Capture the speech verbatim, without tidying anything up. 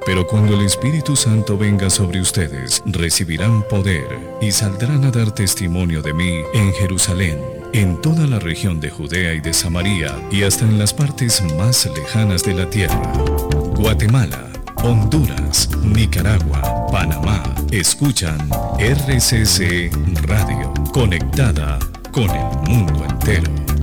Pero cuando el Espíritu Santo venga sobre ustedes, recibirán poder y saldrán a dar testimonio de mí en Jerusalén, en toda la región de Judea y de Samaria, y hasta en las partes más lejanas de la tierra. Guatemala, Honduras, Nicaragua, Panamá, escuchan R C C Radio, conectada con el mundo entero.